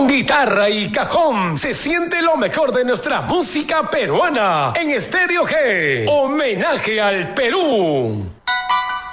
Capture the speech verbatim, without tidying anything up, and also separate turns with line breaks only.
Con guitarra y cajón se siente lo mejor de nuestra música peruana en Estéreo G. Homenaje al Perú.